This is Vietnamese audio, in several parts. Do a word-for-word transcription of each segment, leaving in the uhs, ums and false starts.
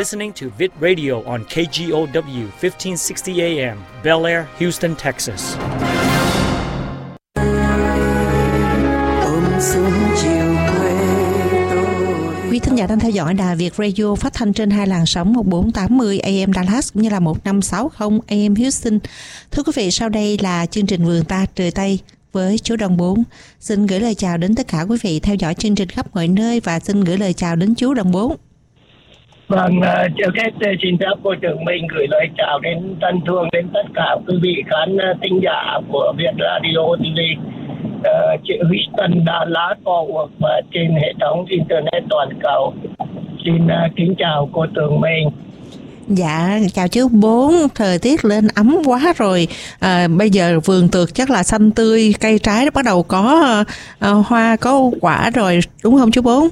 listening to Vit Radio on K G O W fifteen sixty A M, Bel Air, Houston, Texas. Quý thính giả đang theo dõi đài Việt Radio phát thanh trên hai làn sóng một bốn tám mươi A M Dallas cũng như là một năm sáu không A M Houston. Thưa quý vị, sau đây là chương trình Vườn Ta Trời Tây với chú Đồng Bốn. Xin gửi lời chào đến tất cả quý vị theo dõi chương trình khắp mọi nơi và xin gửi lời chào đến chú Đồng Bốn. Vâng, trước hết xin phép cô trưởng mình gửi lời chào đến thân thương đến tất cả quý vị khán thính giả của Việt Radio ti vi. Uh, chị Houston, Dallas, Fort Worth và trên hệ thống internet toàn cầu. Xin uh, kính chào cô Tường Minh. Dạ, chào chú Bốn. Thời tiết lên ấm quá rồi. À, bây giờ vườn tược chắc là xanh tươi, cây trái bắt đầu có uh, hoa, có quả rồi, đúng không chú Bốn?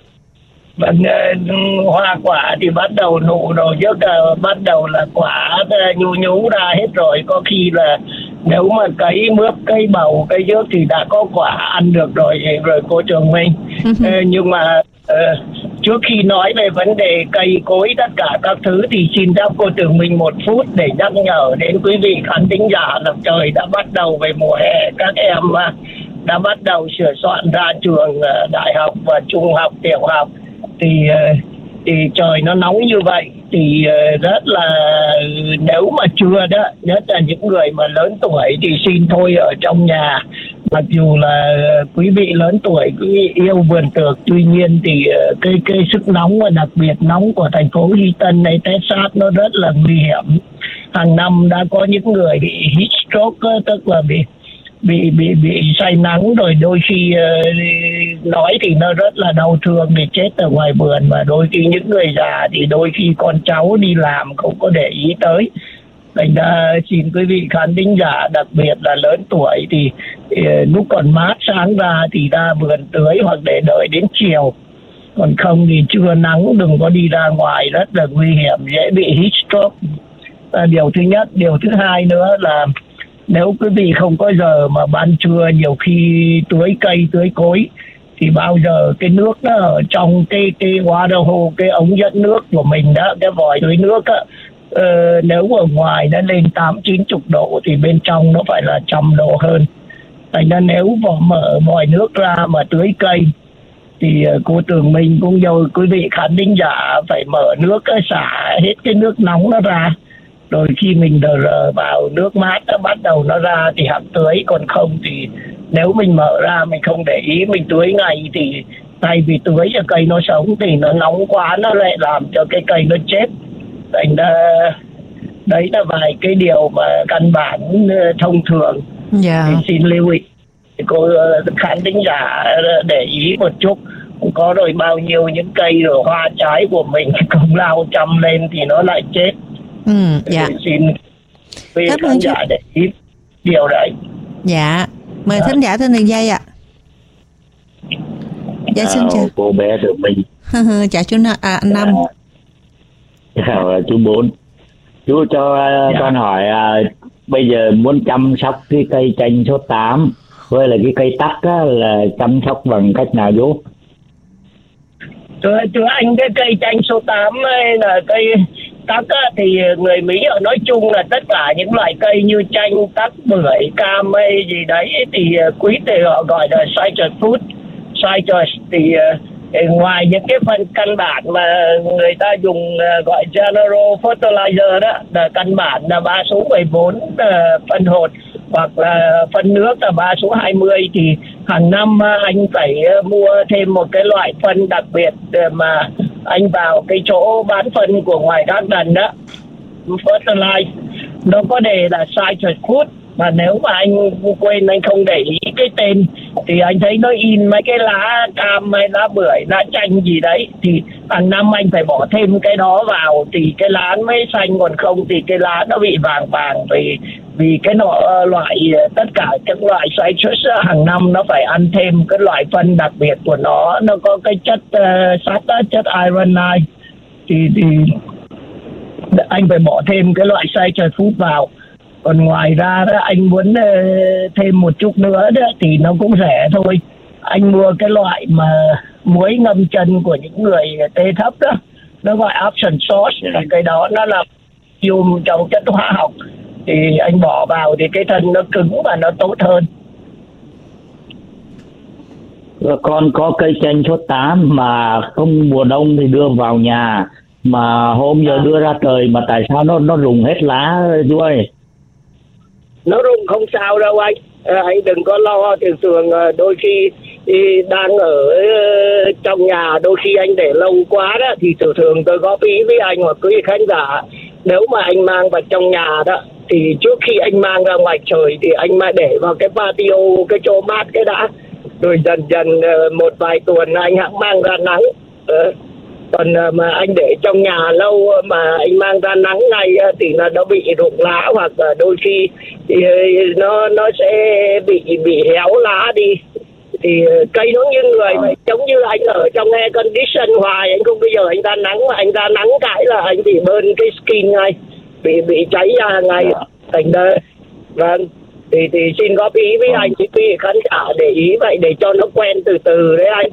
Vâng, uh, hoa quả thì bắt đầu nụ rồi, trước uh, bắt đầu là quả uh, nhu nhú ra hết rồi. Có khi là nếu mà cấy mướp, cây bầu, cây dớt thì đã có quả ăn được rồi, rồi cô Trường Minh. uh, nhưng mà uh, trước khi nói về vấn đề cây cối tất cả các thứ thì xin phép cô Trường Minh một phút để nhắc nhở đến quý vị khán thính giả là trời đã bắt đầu về mùa hè. Các em uh, đã bắt đầu sửa soạn ra trường uh, đại học và trung học, tiểu học. Thì, uh, thì trời nó nóng như vậy thì uh, rất là, nếu mà chưa đó, nhất là những người mà lớn tuổi thì xin thôi ở trong nhà. Mặc dù là uh, quý vị lớn tuổi, quý vị yêu vườn tược, tuy nhiên thì uh, cái, cái sức nóng và đặc biệt nóng của thành phố Houston này, Texas, nó rất là nguy hiểm. Hàng năm đã có những người bị heat stroke, tức là bị bị bị bị say nắng, rồi đôi khi uh, nói thì nó rất là đau thương để chết ở ngoài vườn, mà đôi khi những người già thì đôi khi con cháu đi làm không có để ý tới. Thành ra xin quý vị khán thính giả, đặc biệt là lớn tuổi thì uh, lúc còn mát sáng ra thì ra vườn tưới hoặc để đợi đến chiều, còn không thì trưa nắng đừng có đi ra ngoài, rất là nguy hiểm, dễ bị heat stroke. Uh, điều thứ nhất. Điều thứ hai nữa là nếu quý vị không có giờ mà ban trưa nhiều khi tưới cây, tưới cối thì bao giờ cái nước nó ở trong cái cái water hole, cái ống dẫn nước của mình đó, cái vòi tưới nước á, uh, nếu ở ngoài nó lên tám chín chục độ thì bên trong nó phải là trăm độ hơn. Thành ra nếu mà mở vòi nước ra mà tưới cây thì uh, cô Tường Minh cũng như quý vị khán thính giả phải mở nước, xả hết cái nước nóng nó ra. Rồi khi mình đờ rờ vào nước mát nó bắt đầu nó ra thì hẳn tưới, còn không thì nếu mình mở ra mình không để ý, mình tưới ngay thì thay vì tưới cho cây nó sống thì nó nóng quá, nó lại làm cho cái cây nó chết. Thành ra đấy là vài cái điều mà căn bản thông thường. Yeah. Thì xin lưu ý cô khán thính giả để ý một chút. Có rồi bao nhiêu những cây rồi hoa trái của mình công lao chăm lên thì nó lại chết. Ừ, dạ. Xin quý khán giả để ý điều đấy. Dạ, mời dạ. Thính giả tên đường dây ạ. Dạ, xin chào cô bé được mình. Chào chú à, anh Năm. Chào chú Bốn. Chú cho dạ. con hỏi à, bây giờ muốn chăm sóc cái cây chanh số tám với là cái cây tắc á, là chăm sóc bằng cách nào chú? Thưa, thưa anh, cái cây chanh số tám ấy là cây tắc á, thì người Mỹ ở nói chung là tất cả những loại cây như chanh, tắc, bưởi, cam hay gì đấy thì quý thì họ gọi là citrus fruit. Citrus thì, thì ngoài những cái phần căn bản mà người ta dùng gọi general fertilizer đó, là căn bản là ba số mười bốn uh, phân hột hoặc là phân nước là ba số hai mươi, thì hàng năm anh phải mua thêm một cái loại phân đặc biệt mà anh vào cái chỗ bán phân của ngoài garden đó, fertilize, nó có đề là citrus fruit. Mà nếu mà anh quên, anh không để ý cái tên thì anh thấy nó in mấy cái lá cam hay lá bưởi, lá chanh gì đấy, thì hàng năm anh phải bỏ thêm cái đó vào thì cái lá mới xanh, còn không thì cái lá nó bị vàng vàng. Vì vì cái nọ, loại tất cả các loại citrus hàng năm nó phải ăn thêm cái loại phân đặc biệt của nó, nó có cái chất uh, sắt, chất ironite, thì, thì anh phải bỏ thêm cái loại citrus fruit vào. Còn ngoài ra đó, anh muốn uh, thêm một chút nữa đó thì nó cũng rẻ thôi. Anh mua cái loại mà muối ngâm chân của những người tê thấp đó, nó gọi option source, là cái đó nó là dùng trong chất hóa học, thì anh bỏ vào thì cái thân nó cứng và nó tốt hơn. Con có cây chanh số tám mà không mùa đông thì đưa vào nhà, mà hôm giờ đưa ra trời mà tại sao nó nó rụng hết lá chú ơi? Nó rụng không sao đâu anh, à, anh đừng có lo. Thường thường đôi khi thì đang ở trong nhà, đôi khi anh để lâu quá đó, thì thường thường tôi góp ý với anh hoặc quý khán giả, nếu mà anh mang vào trong nhà đó thì trước khi anh mang ra ngoài trời thì anh mà để vào cái patio, cái chỗ mát cái đã, rồi dần dần một vài tuần anh hãng mang ra nắng. ờ. Còn mà anh để trong nhà lâu mà anh mang ra nắng ngay thì là nó bị rụng lá, hoặc là đôi khi thì nó nó sẽ bị bị héo lá đi. Thì cây nó như người vậy, giống như anh ở trong air condition hoài, anh không bây giờ anh ra nắng mà anh ra nắng cái là anh bị burn cái skin ngay, bị bị cháy da ngay. Thành ra vâng, thì thì xin góp ý với anh với quý khán giả để ý vậy để cho nó quen từ từ đấy anh.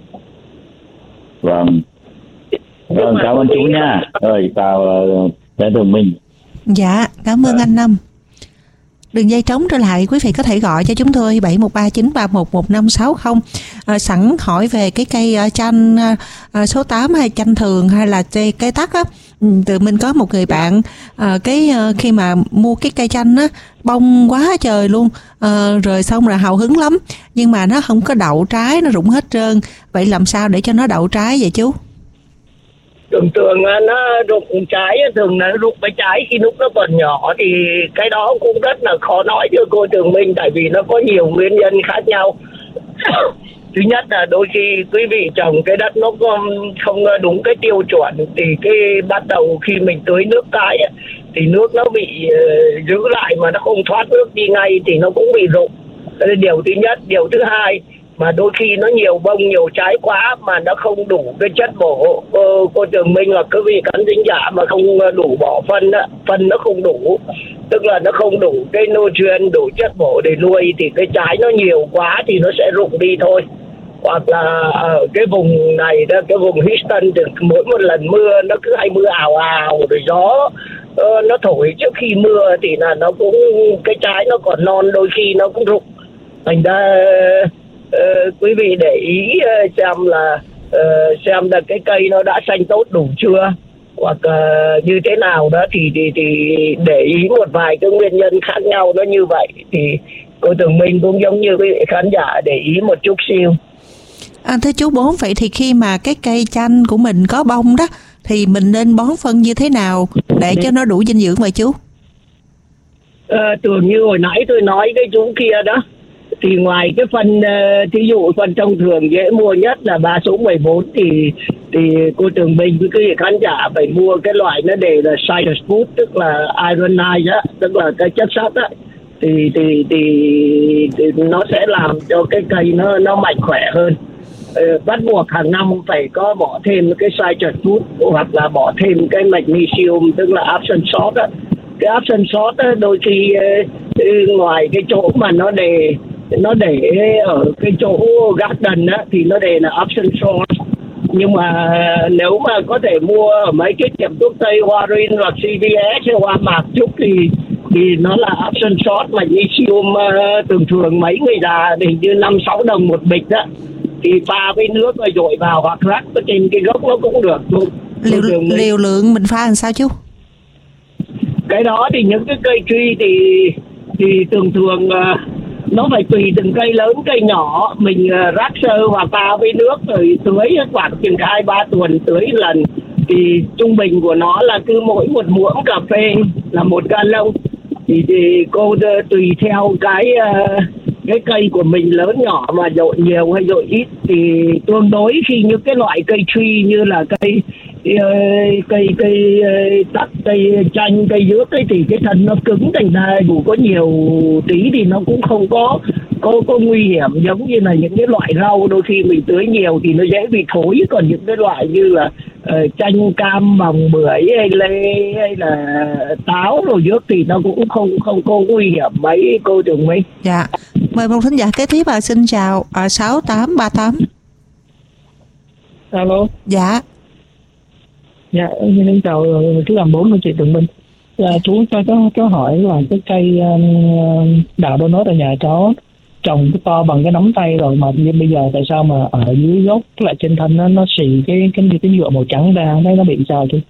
Vâng. Vâng, cảm ơn chú nha. Rồi chào Lê Thường Minh. Dạ, cảm ơn anh Năm. Đường dây trống trở lại, quý vị có thể gọi cho chúng tôi bảy một ba chín ba một một năm sáu không. À, sẵn hỏi về cái cây uh, chanh uh, số tám hay chanh thường hay là cây, cây tắc á. Từ mình có một người bạn uh, cái uh, khi mà mua cái cây chanh á, bông quá trời luôn, uh, rồi xong rồi hào hứng lắm, nhưng mà nó không có đậu trái, nó rụng hết trơn. Vậy làm sao để cho nó đậu trái vậy chú? Thường thường nó rụng trái, thường nó rụng cái trái khi lúc nó còn nhỏ, thì cái đó cũng rất là khó nói cho cô Tường Minh, tại vì nó có nhiều nguyên nhân khác nhau. Thứ nhất là đôi khi quý vị trồng cái đất nó không đúng cái tiêu chuẩn, thì cái bắt đầu khi mình tưới nước cái thì nước nó bị uh, giữ lại mà nó không thoát nước đi ngay thì nó cũng bị rụng. Đây là điều thứ nhất. Điều thứ hai, mà đôi khi nó nhiều bông nhiều trái quá mà nó không đủ cái chất bổ. Cô, cô Tường Minh hoặc quý vị khán thính giả mà không đủ bỏ phân đó, phân nó không đủ, tức là nó không đủ cái nutrient, đủ chất bổ để nuôi, thì cái trái nó nhiều quá thì nó sẽ rụng đi thôi. Hoặc là ở cái vùng này đó, cái vùng Houston thì mỗi một lần mưa nó cứ hay mưa ào ào, rồi gió uh, nó thổi trước khi mưa thì là nó cũng, cái trái nó còn non đôi khi nó cũng rụng. Thành ra uh, quý vị để ý uh, xem là uh, xem là cái cây nó đã xanh tốt đủ chưa, hoặc uh, như thế nào đó, thì, thì thì để ý một vài cái nguyên nhân khác nhau nó như vậy. Thì cô Tường Minh cũng giống như quý vị khán giả để ý một chút xíu. À, thưa chú Bốn, vậy thì khi mà cái cây chanh của mình có bông đó thì mình nên bón phân như thế nào để cho nó đủ dinh dưỡng vậy chú? À, tưởng như hồi nãy tôi nói cái chú kia đó, thì ngoài cái phân uh, thí dụ phân thông thường dễ mua nhất là ba số mười bốn, thì thì cô Tường Minh với quý vị khán giả phải mua cái loại nó đề là citrus food, tức là ironite đó, tức là cái chất sắt đó. Thì, thì thì thì nó sẽ làm cho cái cây nó nó mạnh khỏe hơn. Ờ, bắt buộc hàng năm phải có bỏ thêm cái citrus food, hoặc là bỏ thêm cái magnesium, tức là Epsom salt đó. Cái Epsom salt đó, đôi khi uh, ngoài cái chỗ mà nó để nó để ở cái chỗ garden á, thì nó để là Epsom salt. Nhưng mà nếu mà có thể mua ở mấy cái tiệm thuốc tây Warren hoặc xê vê ét hay Hoa Mạc chút thì thì nó là Epsom salt magnesium uh, thường thường mấy người già thì như năm sáu đồng một bịch đó, thì pha với nước rồi dội vào hoặc rắc trên cái gốc nó cũng được luôn. Liều, liều lượng mình pha làm sao chú? Cái đó thì những cái cây tree thì thì thường thường uh, nó phải tùy từng cây lớn cây nhỏ, mình uh, rắc sơ hoặc pha với nước rồi tưới khoảng chừng hai ba tuần tưới lần. Thì trung bình của nó là cứ mỗi một muỗng cà phê là một gallon. Thì, thì cô uh, tùy theo cái uh, cái cây của mình lớn nhỏ mà dội nhiều hay dội ít, thì tương đối khi những cái loại cây tree như là cây cây cây cây tắc, cây chanh, cây dứa ấy, thì cái thân nó cứng, thành ra dù có nhiều tí thì nó cũng không có có có nguy hiểm giống như là những cái loại rau đôi khi mình tưới nhiều thì nó dễ bị thối. Còn những cái loại như là uh, chanh, cam, mồng, bưởi hay lê hay là táo rồi dứa thì nó cũng không không có nguy hiểm mấy cô Tường Minh. Dạ, mời một thính giả kế tiếp. À, xin chào à, sáu tám ba tám. Alo. Dạ. Dạ, xin chào chú làm bốn của chị Tường Minh. Dạ, chú cho cháu cháu hỏi là cái cây um, đào đô nốt ở nhà cháu trồng cái to bằng cái nắm tay rồi mà như bây giờ tại sao mà ở dưới gốc lại trên thân nó nó xì cái cái cái, cái nhựa màu trắng ra, thấy nó bị sao chú?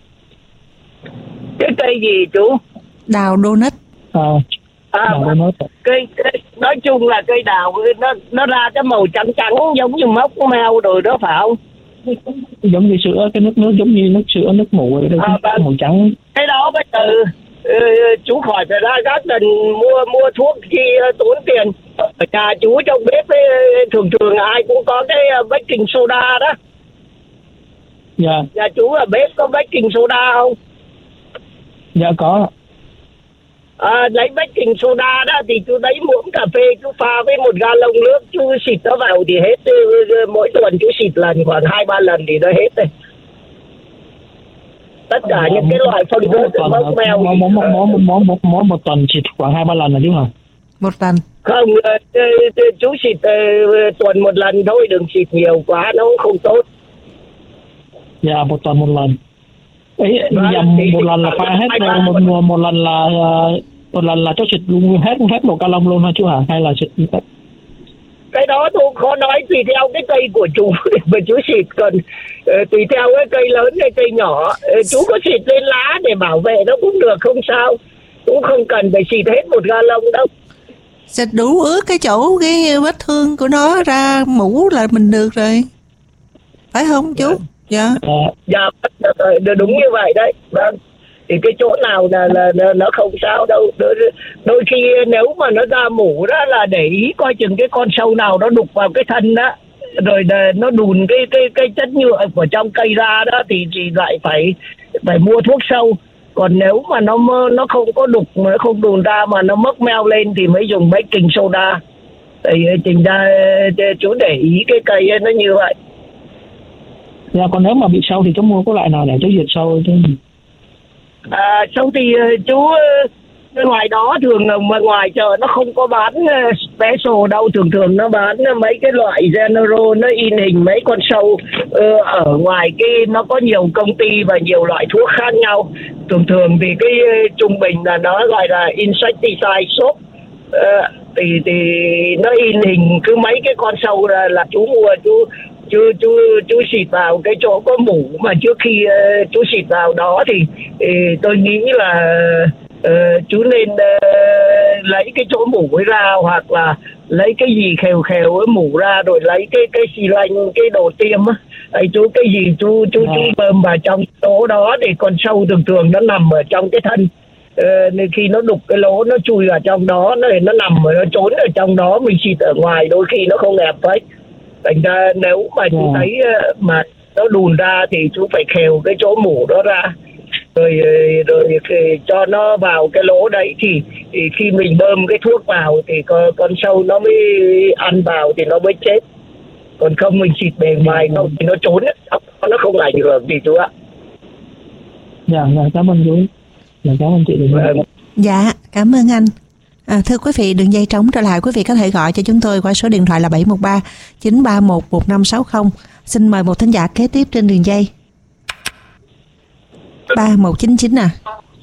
Cái cây gì chú? Đào donut. À, À, đào đô nốt. cây, cây nói chung là cây đào nó nó ra cái màu trắng trắng giống như mốc meo rồi đó phải không? Giống như sữa, cái nước nước giống như nước sữa nước mụ rồi đó, À, màu trắng. Cái đó bây giờ ừ, chú khỏi phải ra các lần mua mua thuốc chi tốn tiền. Ở nhà chú trong bếp ấy, thường thường ai cũng có cái baking soda đó. Dạ. Nhà chú ở bếp có baking soda không? Dạ có. À, lấy baking soda đó thì chú lấy muỗng cà phê chú pha với một ga lông nước, chú xịt nó vào thì hết. Mỗi tuần chú xịt lần khoảng hai ba lần thì nó hết rồi. Tất cả à, những cái loại phân bón mốc meo mỗi mỗi mỗi mỗi mỗi một tuần xịt khoảng hai ba lần là chứ hả? Một tuần. Không, chú xịt tuần một lần thôi, đừng xịt nhiều quá nó cũng không tốt. Dạ, một tuần một lần. Ấy, nhầm một lần là pha hết rồi, một, một một lần là một lần là cho xịt luôn hết hết một ca lông luôn hả chú hả? Hay là xịt cái đó tôi khó nói, tùy theo cái cây của chú mà chú xịt, còn uh, tùy theo cái cây lớn hay cây nhỏ. Uh, chú có xịt lên lá để bảo vệ nó cũng được, không sao, cũng không cần phải xịt hết một ga lông đâu. Xịt đủ ướt cái chỗ cái vết thương của nó ra mũ là mình được rồi, phải không chú? Dạ. Dạ, dạ đúng như vậy đấy. Vâng. Thì cái chỗ nào là, là, là nó không sao đâu. Đôi, đôi khi nếu mà nó ra mủ đó là để ý coi chừng cái con sâu nào nó đục vào cái thân đó, rồi nó đùn cái cái cái chất nhựa của trong cây ra đó thì thì lại phải phải mua thuốc sâu. Còn nếu mà nó nó không có đục, nó không đùn ra mà nó mốc meo lên thì mới dùng baking soda. Thì trình ra chú để ý cái cây nó như vậy. Dạ, còn nếu mà bị sâu thì chú mua cái loại nào để chú diệt sâu chứ? À, sâu thì chú ngoài đó thường là ngoài chợ nó không có bán special đâu, thường thường nó bán mấy cái loại general, nó in hình mấy con sâu ở ngoài cái nó có nhiều công ty và nhiều loại thuốc khác nhau. Thường thường thì cái trung bình là nó gọi là insecticide soap. À, thì thì nó in hình cứ mấy cái con sâu là, là chú mua, chú chú chú chú xịt vào cái chỗ có mủ, mà trước khi uh, chú xịt vào đó thì, thì tôi nghĩ là uh, chú nên uh, lấy cái chỗ mủ ấy ra, hoặc là lấy cái gì khều khều ấy mủ ra, rồi lấy cái cái xì lanh, cái đồ tiêm á, ấy chú cái gì chú chú chú bơm vào trong chỗ đó, thì con sâu thường thường nó nằm ở trong cái thân. Uh, nên khi nó đục cái lỗ nó chui vào trong đó, nó nó nằm rồi nó trốn ở trong đó, mình xịt ở ngoài đôi khi nó không ẹp ấy. Thành ra nếu mà chú yeah. thấy mà nó đùn ra thì chú phải khều cái chỗ mủ đó ra, rồi rồi cho nó vào cái lỗ đấy, thì, thì khi mình bơm cái thuốc vào thì con, con sâu nó mới ăn vào thì nó mới chết. Còn không mình xịt bề ngoài không thì nó trốn, nó không ảnh hưởng gì chú ạ. Dạ, dạ cảm ơn chú. Dạ cảm ơn chị. Dạ, cảm ơn anh. À, thưa quý vị, đường dây trống trở lại, quý vị có thể gọi cho chúng tôi qua số điện thoại là bảy một ba chín ba một một năm sáu không. Xin mời một thính giả kế tiếp trên đường dây. ba một chín chín à.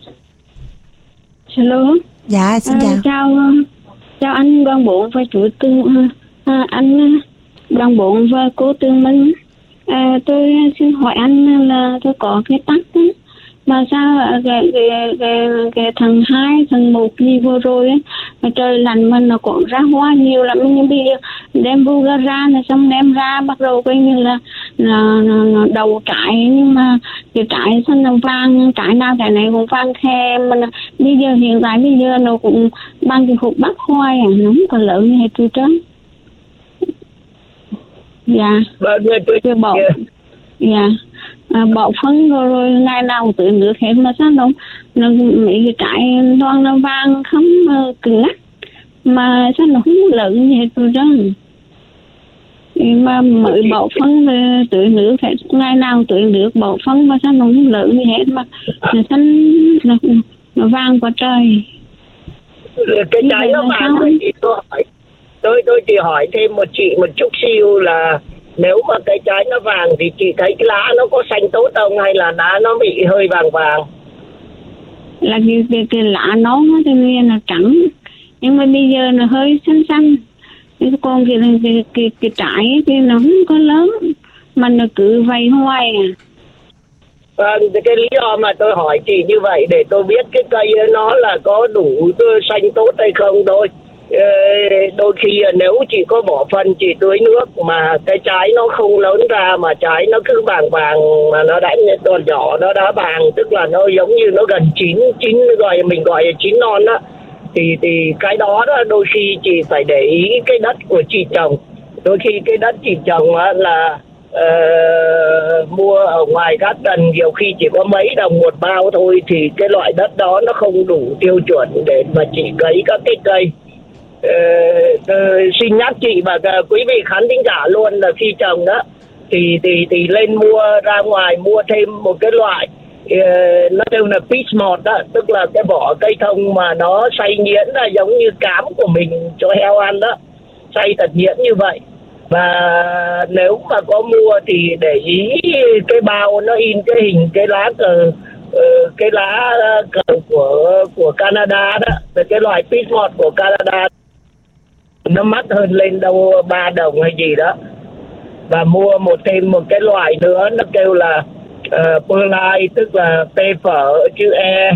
Hello. Dạ, xin à, chào. Chào chào anh Đoàn Bộn và chủ Tương à, anh Đoàn Bộn và cô Tường Minh. À, tôi xin hỏi anh là tôi có cái tắc ấy, mà sao cái cái cái, cái thằng hai thằng một gì vừa rồi ấy, mà trời lạnh mà nó cũng ra hoa nhiều lắm, nhưng bây giờ đem vô ra này, xong đem ra bắt đầu coi như là, là, là, là đầu trái, nhưng mà cái trái xanh nó vàng, trái nào trái này cũng vàng khe, mà bây giờ hiện tại bây giờ nó cũng bằng cái hộp bắp khoai, nó không còn lớn như hết tôi trơn. Dạ. Tôi bỏ. Dạ. À, bỏ phân rồi, rồi ngày nào cũng tưới nước hết, mà sao nó nó mấy cái trái toàn nó vàng không uh, cứng ngắt, mà sao nó không lớn như hết rồi đó. Mà mới bỏ phân rồi tưới nước hết, ngày nào tưới nước bỏ phân mà sao nó không lớn như hết, mà nó xanh nó, nó vàng quá trời. Cái trái nó vàng thì tôi hỏi tôi tôi chỉ hỏi thêm một chị một chút xíu là Nếu mà cây trái nó vàng thì chị thấy cái lá nó có xanh tốt không, hay là lá nó bị hơi vàng vàng? Là cái, cái, cái lá nó thì nghe là trắng, nhưng mà bây giờ nó hơi xanh xanh. Còn cái, cái, cái, cái trái thì nó không có lớn, mà nó cứ vay hoài à. Vâng, cái lý do mà tôi hỏi chị như vậy để tôi biết cái cây nó là có đủ xanh tốt hay không thôi. Đôi khi nếu chị có bỏ phân, chị tưới nước mà cái trái nó không lớn ra, mà trái nó cứ vàng vàng, mà nó đã còn nhỏ nó đã vàng, tức là nó giống như nó gần chín, chín gọi mình gọi là chín non á, thì thì cái đó đó đôi khi chị phải để ý cái đất của chị trồng. Đôi khi cái đất chị trồng á là Uh, mua ở ngoài các tầng nhiều khi chỉ có mấy đồng một bao thôi, thì cái loại đất đó nó không đủ tiêu chuẩn để mà chị cấy các cái cây. Uh, uh, xin nhắc chị và uh, quý vị khán thính giả luôn là khi trồng đó thì thì thì lên mua ra ngoài mua thêm một cái loại uh, nó kêu là peach mọt đó, tức là cái vỏ cây thông mà nó xay nhuyễn là giống như cám của mình cho heo ăn đó, xay thật nhuyễn như vậy. Và nếu mà có mua thì để ý cái bao nó in cái hình cái lá cờ, cái lá cờ của của Canada đó, cái loại peach mọt của Canada nó mắc hơn lên đâu ba đồng hay gì đó. Và mua một thêm một cái loại nữa nó kêu là uh, Perlite, tức là P phở chữ E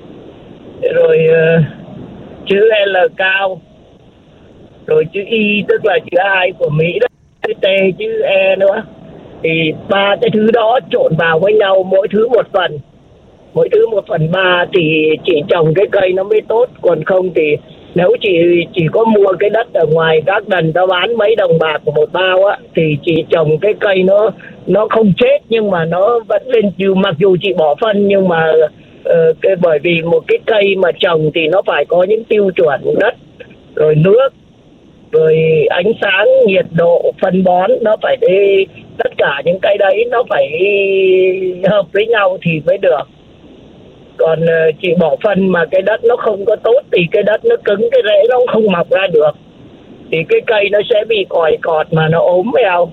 rồi uh, chữ L cao rồi chữ Y, tức là chữ I của Mỹ đó, chữ T chữ E nữa. Thì ba cái thứ đó trộn vào với nhau, mỗi thứ một phần, mỗi thứ một phần ba thì chị trồng cái cây nó mới tốt. Còn không thì nếu chị chỉ có mua cái đất ở ngoài các đần ta bán mấy đồng bạc một bao á, thì chị trồng cái cây nó nó không chết, nhưng mà nó vẫn lên, dù mặc dù chị bỏ phân nhưng mà uh, cái, bởi vì một cái cây mà trồng thì nó phải có những tiêu chuẩn đất, rồi nước, rồi ánh sáng, nhiệt độ, phân bón, nó phải đi, tất cả những cái đấy nó phải hợp với nhau thì mới được. Còn uh, chị bỏ phân mà cái đất nó không có tốt thì cái đất nó cứng, cái rễ nó không mọc ra được, thì cái cây nó sẽ bị còi cọt mà nó ốm phải không?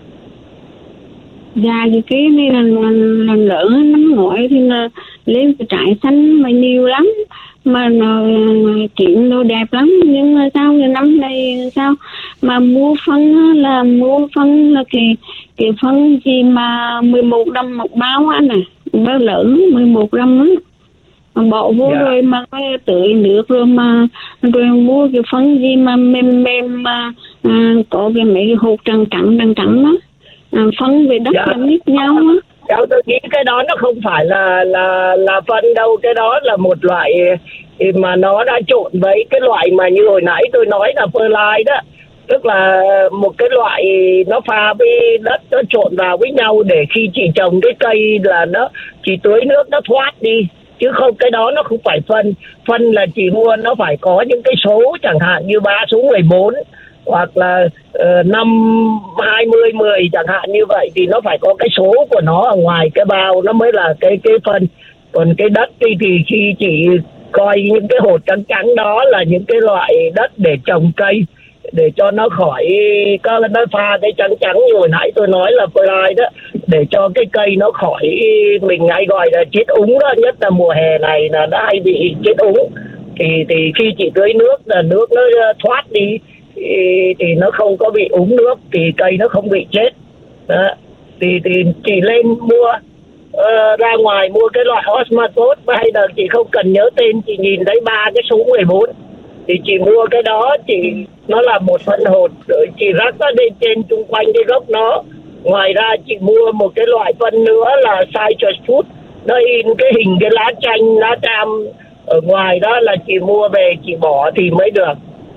Dạ, cái cái này là, là, là lớn năm ngoái thì là lên cái trái xanh mà nhiều lắm, mà nó kiện nó đẹp lắm, nhưng mà sao cái năm này sao mà mua phân là mua phân là cái cái phân gì mà mười một đồng một bao anh à, bao lớn mười một đồng á, mà bỏ vô yeah. Rồi mà tưới nước rồi mà rồi mua cái phân gì mà mềm mềm mà à, có cái mấy cái hột trắng trắng trắng trắng đó, à, phân về đất yeah. Là nít nhau á. Theo tôi nghĩ cái đó nó không phải là là là phân đâu, cái đó là một loại mà nó đã trộn với cái loại mà như hồi nãy tôi nói là Perlite đó, tức là một cái loại nó pha với đất, nó trộn vào với nhau để khi chị trồng cái cây là nó chỉ tưới nước nó thoát đi, chứ không cái đó nó không phải phân. Phân là chị mua nó phải có những cái số, chẳng hạn như ba số mười bốn hoặc là năm hai mươi mười chẳng hạn như vậy, thì nó phải có cái số của nó ở ngoài cái bao nó mới là cái cái phân. Còn cái đất thì, thì khi chị coi những cái hột trắng trắng đó là những cái loại đất để trồng cây, để cho nó khỏi có nó pha cái trắng trắng như hồi nãy tôi nói là Perlite đó, để cho cái cây nó khỏi, mình hay gọi là chết úng đó, nhất là mùa hè này là nó hay bị chết úng. Thì thì khi chị tưới nước là nước nó thoát đi thì, thì nó không có bị úng nước, thì cây nó không bị chết đó. Thì thì chị lên mua uh, ra ngoài mua cái loại Osmocote, hay là chị không cần nhớ tên, chị nhìn thấy ba cái số mười bốn thì chị mua cái đó, chị nó là một phân hột, rồi chị rắc nó lên trên chung quanh cái gốc nó. Ngoài ra chị mua một cái loại phân nữa là Citrus Food, nó in cái hình cái lá chanh, lá cam ở ngoài đó, là chị mua về chị bỏ thì mới được.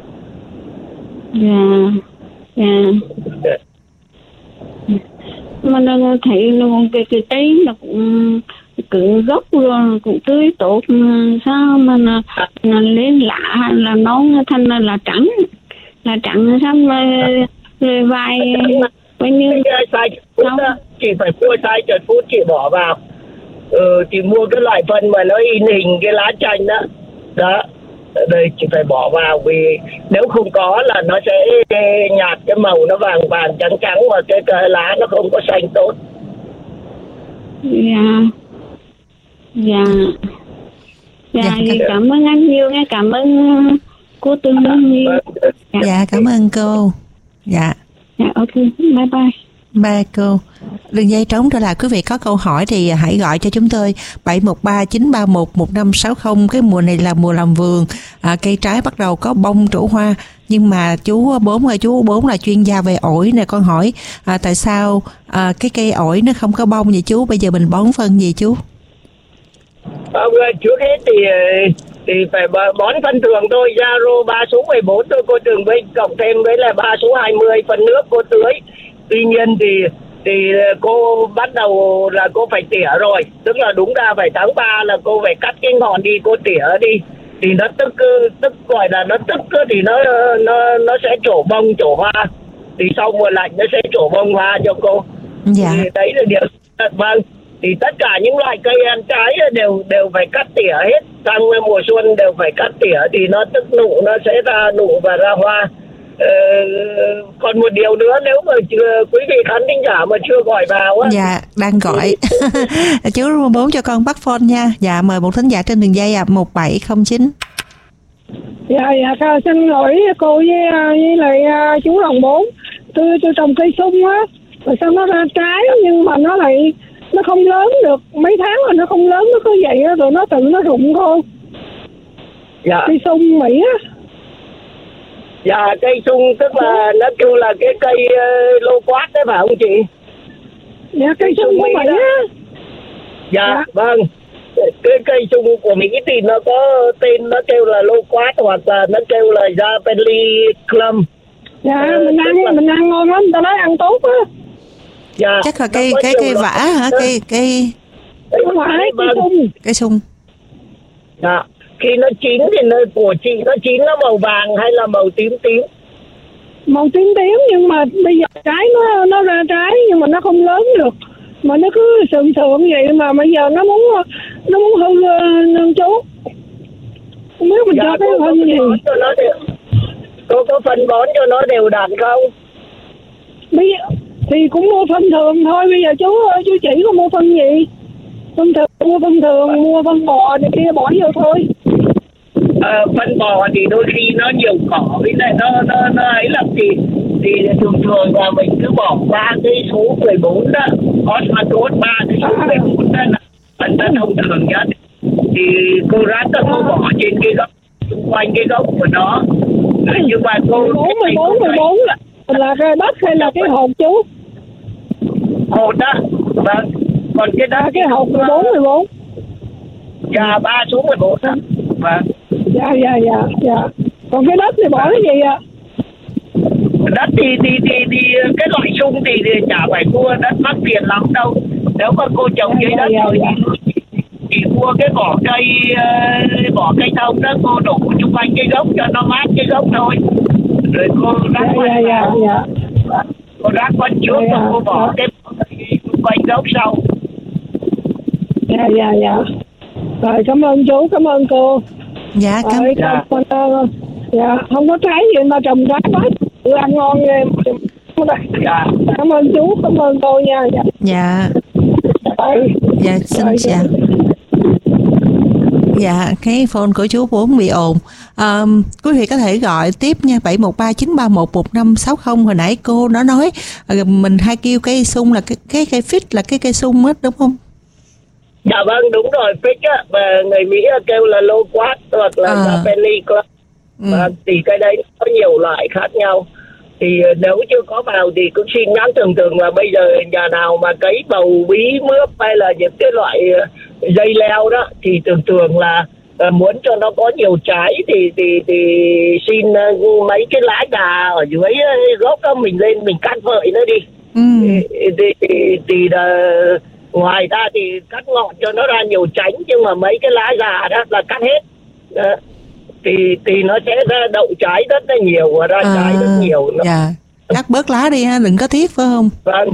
Dạ, dạ. Mà nó thấy nó cái cái cây nó cũng cứng gốc rồi, cũng tươi tốt, sao mà nó, nó lên lá là nó thành là, là trắng, là trắng sao mà rồi vài bao nhiêu chị phải mua sai chợt phút chị bỏ vào. Ừ, chị mua cái loại phân mà nó in hình cái lá chanh đó đó, đây chỉ phải bỏ vào, vì nếu không có là nó sẽ nhạt cái màu, nó vàng vàng trắng trắng và cái, cái lá nó không có xanh tốt. Dạ. Dạ. Dạ, Dạ, thì cảm ơn anh nhiều nha, cảm ơn cô Tư Minh nhiều. Dạ. Dạ, cảm ơn cô. Dạ. Dạ, ok, bye bye. Bye cô. Đường dây trống trở lại, quý vị có câu hỏi thì hãy gọi cho chúng tôi bảy một ba chín ba một một năm sáu không. Cái mùa này là mùa làm vườn, à, cây trái bắt đầu có bông trổ hoa. Nhưng mà chú Bốn ơi, chú Bốn là chuyên gia về ổi nè, con hỏi à, tại sao à, cái cây ổi nó không có bông vậy chú? Bây giờ mình bón phân gì chú? Ông ơi, trước hết thì thì phải bón phân thường thôi, Zaro ba số mười bốn thôi cô Trường Vinh, cộng thêm với là ba số hai mươi phần nước cô tưới. Tuy nhiên thì thì cô bắt đầu là cô phải tỉa rồi, tức là đúng ra phải tháng ba là cô phải cắt cái ngọn đi, cô tỉa đi thì nó tức tức gọi là nó tức thì nó nó nó sẽ trổ bông trổ hoa, thì sau mùa lạnh nó sẽ trổ bông hoa cho cô. Dạ. Thì đấy là điều. Vâng, thì tất cả những loại cây ăn trái đều đều phải cắt tỉa hết, sang mùa xuân đều phải cắt tỉa thì nó tức nụ, nó sẽ ra nụ và ra hoa. Ờ, còn một điều nữa, nếu mà chưa, quý vị khán thính giả mà chưa gọi vào á. Dạ, đang gọi. Chú Bốn cho con bắt phone nha. Dạ, mời một thính giả trên đường dây à, một bảy không chín. Dạ, dạ, xin lỗi cô với, với lại chú Đồng Bốn. Tôi tôi trồng cây sung á, rồi sao nó ra trái nhưng mà nó lại nó không lớn được, mấy tháng rồi nó không lớn, nó cứ vậy á, rồi nó tự nó rụng cô. Dạ. Cây sung Mỹ á. Dạ, cây sung tức là nó kêu là cái cây uh, lô quát đấy phải không chị? Dạ, cây sung của Mỹ á. Dạ, Dạ, vâng. Cái cây sung của Mỹ thì nó có tên, nó kêu là lô quát hoặc là nó kêu là Japanese Plum. Dạ, ờ, mình ăn là... mình ăn ngon lắm, người ta nói ăn tốt á. Dạ. Chắc là cây cái cây vả hả? Cây cây Không phải cây sung. cây sung. Dạ. Khi nó chín thì nó của chị nó chín nó màu vàng hay là màu tím tím? Màu tím tím, nhưng mà bây giờ trái nó nó ra trái nhưng mà nó không lớn được, mà nó cứ sượng sượng vậy, mà bây giờ nó muốn nó muốn hư nương chú. Không biết mình dạ, cho cái phân gì. Cho nó đều, cô có phân bón cho nó đều đặn không? Bây giờ thì cũng mua phân thường thôi, bây giờ chú chú chỉ có mua phân gì? Phân thường, mua phân thường, mua phân bò này kia bỏ vô thôi. À, phân bò thì đôi khi nó nhiều cỏ với lại nó nó nó ấy làm gì thì thường thường là mình cứ bỏ ba cái số mười bốn đó, osmanthus ba cái số mười bốn đó là phần đất thông thường nhất, thì cô rát nó cô bỏ trên cái gốc, xung quanh cái gốc của nó. Nhưng mà cô mười bốn mười bốn mười bốn là là cái đất hay là cái hột chú? Hột đó. Vâng. Còn cái đó à, cái hột mười bốn mười bốn. Dạ, ba số mười bốn đó. Vâng. Dạ dạ dạ dạ. Còn cái đất thì bỏ cái gì ạ? Đất thì thì thì, thì cái loại sung thì, thì chả phải mua đất mắc tiền lắm đâu. Nếu mà cô trồng dưới đất rồi thì chỉ mua cái vỏ cây uh, vỏ cây thông đó, cô đổ chung quanh cái gốc cho nó mát cái gốc thôi. Rồi cô rắc dạ, dạ, dạ, dạ. cô rắc con trước dạ, rồi cô bỏ dạ. cái chung quanh gốc sau. Dạ dạ dạ. Rồi, cảm ơn chú, cảm ơn cô. Dạ, cảm ơn. Dạ. Con, dạ, không có trái gì mà trồng trái quá, tự ăn ngon ghê. Dạ. Cảm ơn chú, cảm ơn cô nha. Dạ. Dạ. Rồi. Dạ, xin Rồi, chào. Dạ, cái phone của chú Bốn bị ồn. À, quý vị có thể gọi tiếp nha, bảy một ba chín ba một một năm sáu không. Hồi nãy cô nó nói mình hay kêu cây sung là cái cái cây fig là cái cây sung hết đúng không? Dạ vâng, đúng rồi, fig á, và người Mỹ kêu là low quat hoặc là Japanese Plum. Ừ. Và thì cái đấy có nhiều loại khác nhau. Thì nếu chưa có vào thì cũng xin nhắn, thường thường là bây giờ nhà nào mà cấy bầu bí mướp hay là những cái loại dây leo đó thì thường thường là uh, muốn cho nó có nhiều trái thì thì thì xin uh, mấy cái lá gà ở dưới gốc đó mình lên mình cắt vợi nó đi. Ừ. Thì, thì, thì, thì uh, ngoài ra thì cắt ngọn cho nó ra nhiều tránh, nhưng mà mấy cái lá gà đó là cắt hết. Uh, thì thì nó sẽ ra đậu trái rất là nhiều và ra à, trái rất nhiều. Nó... Dạ. Cắt bớt lá đi ha, đừng có tiếc phải không? Vâng.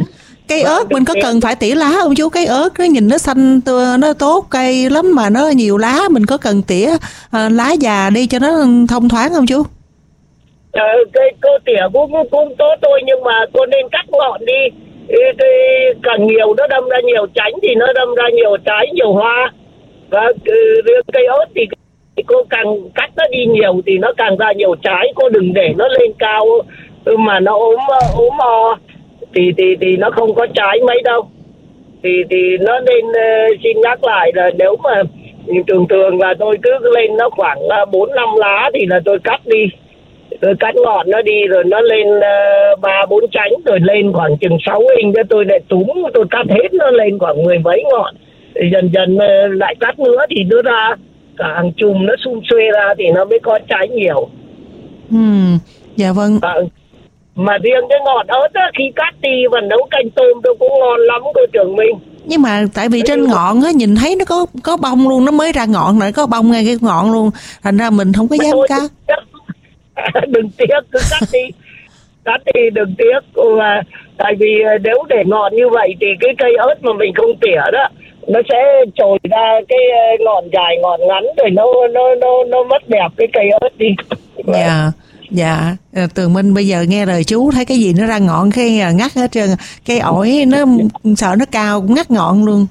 cây ớt mình có cần phải tỉa lá không chú? Cây ớt nó nhìn nó xanh nó tốt cây lắm mà nó nhiều lá, mình có cần tỉa à, lá già đi cho nó thông thoáng không chú? Ờ, cây cô tỉa cũng cũng tốt thôi, nhưng mà cô nên cắt ngọn đi. Cái càng nhiều nó đâm ra nhiều chánh thì nó đâm ra nhiều trái nhiều hoa. Và riêng cây ớt thì cô càng cắt nó đi nhiều thì nó càng ra nhiều trái. Cô đừng để nó lên cao mà nó ốm ốm o thì thì thì nó không có trái mấy đâu. Thì thì nó nên uh, xin nhắc lại là nếu mà thường thường là tôi cứ lên nó khoảng bốn năm lá thì là tôi cắt đi. Tôi cắt ngọn nó đi rồi nó lên ba bốn chánh rồi lên khoảng chừng sáu inch cho tôi lại túm tôi cắt hết nó lên khoảng mười mấy ngọn. Thì dần dần uh, lại cắt nữa thì nó ra cả hàng chùm nó sum xuê ra thì nó mới có trái nhiều. Ừ, dạ vâng. À, mà riêng cái ngọn ớt á, khi cắt đi và nấu canh tôm tôi cũng ngon lắm cô Trường Minh. Nhưng mà tại vì trên ngọn á nhìn thấy nó có có bông luôn, nó mới ra ngọn rồi có bông ngay cái ngọn luôn, thành ra mình không có dám cắt. Đừng tiếc, cứ cắt đi, cắt đi đừng tiếc. Và tại vì nếu để ngọn như vậy thì cái cây ớt mà mình không tỉa đó nó sẽ trồi ra cái ngọn dài ngọn ngắn rồi nó nó nó nó mất đẹp cái cây ớt đi. Dạ. Dạ, Tường Minh bây giờ nghe lời chú thấy cái gì nó ra ngọn cái ngắt hết trơn. Cây ổi nó sợ nó cao cũng ngắt ngọn luôn.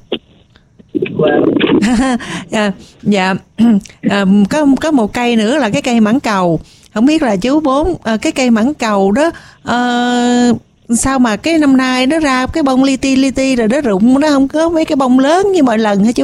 dạ, dạ. À, có có một cây nữa là cái cây mãng cầu. Không biết là chú Bốn à, cái cây mãng cầu đó à, sao mà cái năm nay nó ra cái bông li ti li ti rồi nó rụng, nó không có mấy cái bông lớn như mọi lần hả chú?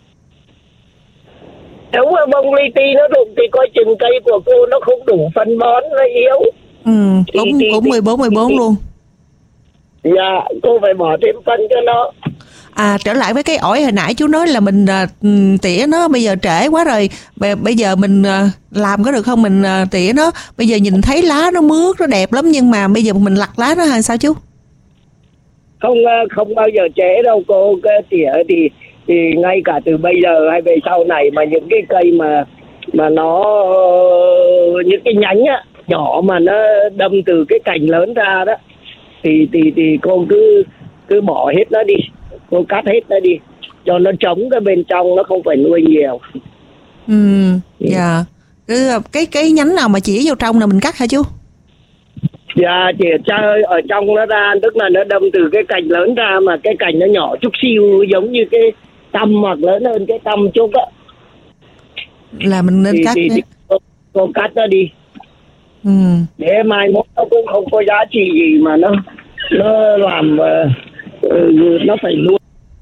Nếu mà bông li ti nó rụng thì coi chừng cây của cô nó không đủ phân bón, nó yếu. Ừ, cũng thì, cũng mười bốn mười bốn thì, luôn. Dạ, cô phải bỏ thêm phân cho nó. À, trở lại với cái ổi hồi nãy chú nói là mình uh, tỉa nó bây giờ trễ quá rồi. B- bây giờ mình uh, làm có được không? Mình uh, tỉa nó. Bây giờ nhìn thấy lá nó mướt, nó đẹp lắm nhưng mà bây giờ mình lặt lá nó hay sao chú? Không không bao giờ trễ đâu cô. Cái tỉa thì thì ngay cả từ bây giờ hay về sau này mà những cái cây mà mà nó những cái nhánh á, nhỏ mà nó đâm từ cái cành lớn ra đó thì thì thì cô cứ cứ bỏ hết nó đi, cô cắt hết nó đi cho nó trống cái bên trong, nó không phải nuôi nhiều. Ừ, dạ. Cứ cái cái nhánh nào mà chỉ vô trong là mình cắt hả chú? Dạ, chỉ chơi ở trong nó ra, tức là nó đâm từ cái cành lớn ra mà cái cành nó nhỏ chút xíu giống như cái tăm hoặc lớn hơn cái tăm chút á. Là mình nên thì, cắt thì, thì cô, cô cắt nó đi. Ừ. Để mai mốt nó cũng không có giá trị gì mà nó nó làm uh, nó phải nuôi.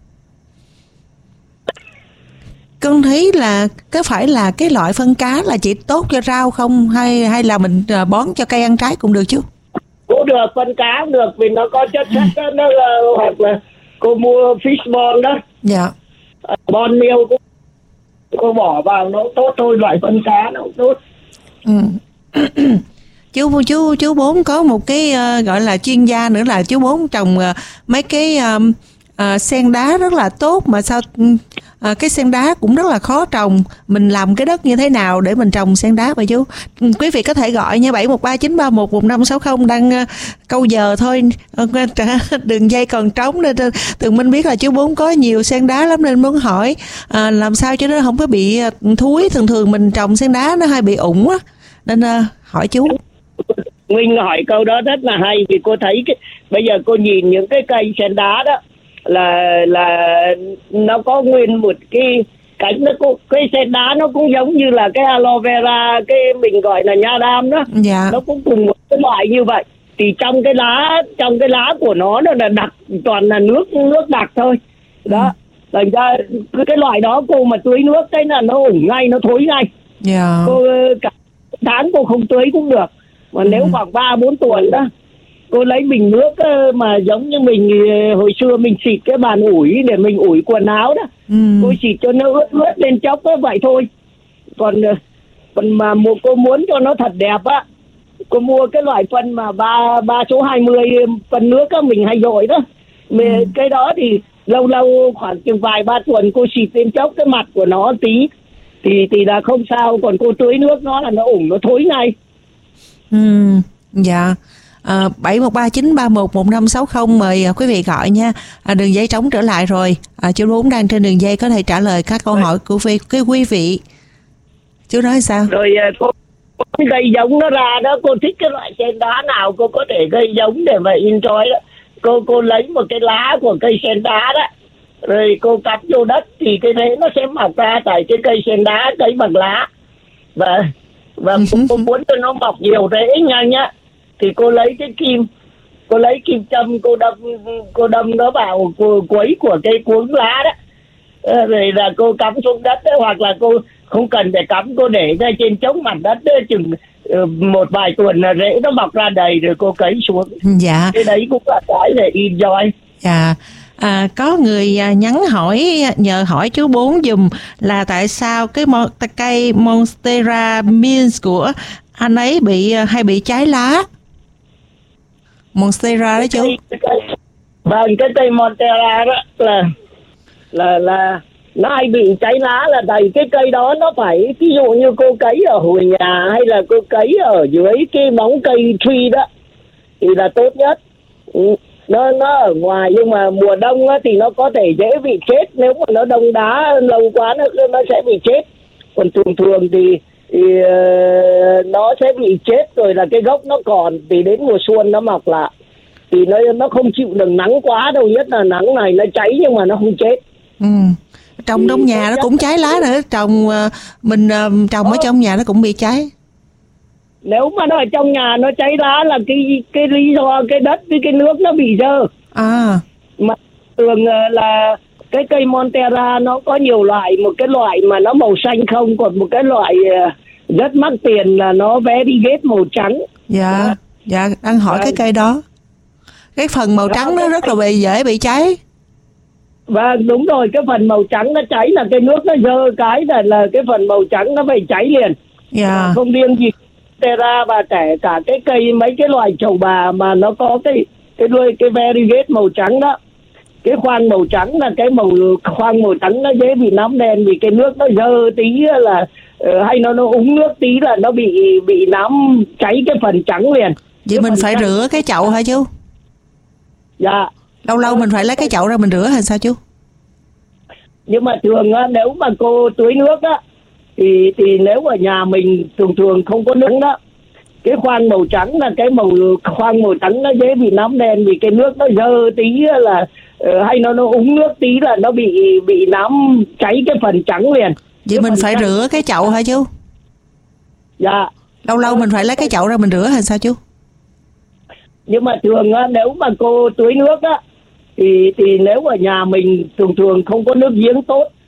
Con thấy là có phải là cái loại phân cá là chỉ tốt cho rau không hay hay là mình bón cho cây ăn trái cũng được chú? Cũng được, phân cá cũng được vì nó có chất sắt đó, nó là hoặc là cô mua fish bond đó. Dạ. Bon meal cũng cô bỏ vào nó tốt thôi, loại phân cá nó cũng tốt. Ừ. chú chú chú Bốn có một cái uh, gọi là chuyên gia nữa là chú Bốn trồng uh, mấy cái um, uh, sen đá rất là tốt mà sao uh, cái sen đá cũng rất là khó trồng. Mình làm cái đất như thế nào để mình trồng sen đá vậy chú? Quý vị có thể gọi nha, bảy một ba chín ba một một năm sáu không đang uh, câu giờ thôi. Uh, đường dây còn trống nên Tường Minh biết là chú Bốn có nhiều sen đá lắm nên muốn hỏi uh, làm sao cho nó không có bị uh, thúi. Thường thường mình trồng sen đá nó hay bị ủng á nên uh, hỏi chú. Minh hỏi câu đó rất là hay vì cô thấy cái, bây giờ cô nhìn những cái cây sen đá đó là là nó có nguyên một cái cánh, nó cũng, cái sen đá nó cũng giống như là cái aloe vera, cái mình gọi là nha đam đó. Dạ. Nó cũng cùng một cái loại như vậy. Thì trong cái lá trong cái lá của nó nó là đặc, toàn là nước nước đặc thôi đó. Thành ừ. ra cái loại đó cô mà tưới nước cái là nó ủng ngay, nó thối ngay. Dạ. Cô cả tháng cô không tưới cũng được. Mà nếu ừ. khoảng ba bốn tuần đó cô lấy bình nước mà giống như mình hồi xưa mình xịt cái bàn ủi để mình ủi quần áo đó. Ừ. Cô xịt cho nó ướt ướt lên chốc đó vậy thôi. Còn còn mà một cô muốn cho nó thật đẹp á, cô mua cái loại phân mà ba ba số hai mươi phân nước á, mình hay dội đó. Ừ. Cái đó thì lâu lâu khoảng chừng vài ba tuần cô xịt lên chốc cái mặt của nó tí thì thì là không sao. Còn cô tưới nước nó là nó ủng, nó thối ngay. Ừ, dạ. À, bảy một ba chín ba một một năm sáu không, mời quý vị gọi nha. À, đường dây trống trở lại rồi. À, chú Bốn đang trên đường dây, có thể trả lời các câu hỏi của cái quý vị. Chú nói sao? Rồi cô cây giống nó ra đó, cô thích cái loại sen đá nào cô có thể cây giống để mà enjoy đó. Cô cô lấy một cái lá của cây sen đá đó, rồi cô cắm vô đất thì cái rễ nó sẽ mọc ra tại cái cây sen đá cấy bằng lá. Và và cô muốn cho nó mọc nhiều rễ nhanh nhá, thì cô lấy cái kim, cô lấy kim châm, cô đâm cô đâm nó vào cuối của cái cuống lá đó, rồi là cô cắm xuống đất đó, hoặc là cô không cần phải cắm, cô để ra trên trống mặt đất đó, chừng một vài tuần là rễ nó mọc ra đầy rồi cô cấy xuống. Dạ. Cái đấy cũng là cái để enjoy. Dạ. À, có người nhắn hỏi, nhờ hỏi chú Bốn dùm là tại sao cái mon, cây Monstera Minz của anh ấy bị hay bị cháy lá. Monstera đó chú. Vâng, cái cây Monstera đó là là là nó hay bị cháy lá là tại cái cây đó nó phải, ví dụ như cô cấy ở hồi nhà hay là cô cấy ở dưới cái bóng cây tree đó thì là tốt nhất. Nó nó ở ngoài, nhưng mà mùa đông á, thì nó có thể dễ bị chết, nếu mà nó đông đá lâu quá nó nó sẽ bị chết. Còn thường thường thì, thì uh, nó sẽ bị chết rồi là cái gốc nó còn, thì đến mùa xuân nó mọc lại. Thì nó nó không chịu được nắng quá đâu, nhất là nắng này nó cháy nhưng mà nó không chết. Ừ. Trồng trong nhà nó cũng cháy lá nữa, trồng mình trồng ở trong nhà nó cũng bị cháy. Nếu mà nó ở trong nhà nó cháy lá là cái cái lý do cái đất với cái nước nó bị dơ. À. Mà thường là cái cây Monstera nó có nhiều loại, một cái loại mà nó màu xanh không, còn một cái loại rất mắc tiền là nó variegated màu trắng. Dạ, đó. Dạ đang hỏi à. Cái cây đó. Cái phần màu đó, trắng nó rất là bị dễ bị cháy. Vâng, đúng rồi, cái phần màu trắng nó cháy là cái nước nó dơ cái là, là cái phần màu trắng nó phải cháy liền. Yeah. Không riêng gì Monstera và kể cả cái cây, mấy cái loài trầu bà mà nó có cái cái đuôi cái variegated màu trắng đó, cái khoang màu trắng là cái màu khoang màu trắng nó dễ bị nám đen vì cái nước nó dơ tí là hay nó nó uống nước tí là nó bị bị nám cháy cái phần trắng liền. Vậy cái mình phải trắng. Rửa cái chậu hả chú? Dạ. Lâu lâu mình phải lấy cái chậu ra mình rửa hay sao chú? Nhưng mà thường nếu mà cô tưới nước á thì thì nếu ở nhà mình thường thường không có nước đó, cái khoang màu trắng là cái màu khoang màu trắng nó dễ bị nám đen vì cái nước nó dơ tí là hay nó nó uống nước tí là nó bị bị nám cháy cái phần trắng liền. Vậy cái mình phải trắng. Rửa cái chậu hả chú? Dạ. Lâu lâu mình phải lấy cái chậu ra mình rửa hay sao chú? Nhưng mà thường nếu mà cô tưới nước á thì thì nếu ở nhà mình thường thường không có nước giếng tốt